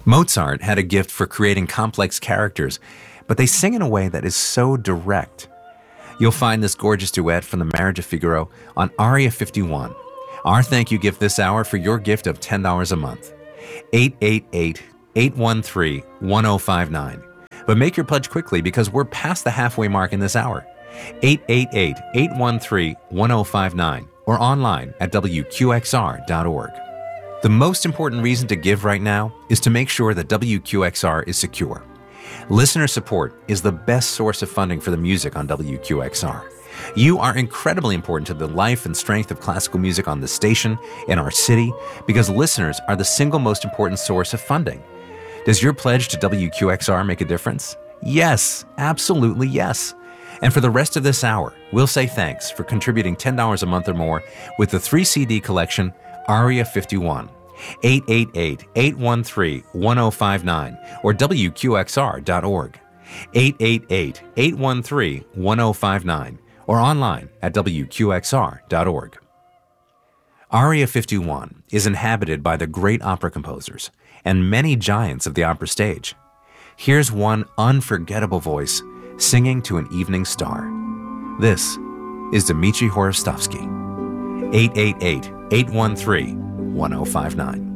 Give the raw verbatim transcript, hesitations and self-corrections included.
Mozart had a gift for creating complex characters, but they sing in a way that is so direct. You'll find this gorgeous duet from The Marriage of Figaro on Aria fifty-one. Our thank you gift this hour for your gift of ten dollars a month. eight eight eight, eight one three, one zero five nine. But make your pledge quickly because we're past the halfway mark in this hour. eight eight eight, eight one three, one zero five nine or online at W Q X R dot org. The most important reason to give right now is to make sure that W Q X R is secure. Listener support is the best source of funding for the music on W Q X R. You are incredibly important to the life and strength of classical music on this station, in our city, because listeners are the single most important source of funding. Does your pledge to W Q X R make a difference? Yes, absolutely yes. And for the rest of this hour, we'll say thanks for contributing ten dollars a month or more with the three C D collection Aria fifty-one. eight eight eight, eight one three, one zero five nine or W Q X R dot org. eight eight eight, eight one three, one zero five nine or online at W Q X R dot org. Aria fifty-one is inhabited by the great opera composers and many giants of the opera stage. Here's one unforgettable voice singing to an evening star. This is Dmitri Horostovsky. eight eight eight, eight one three, one zero five nine.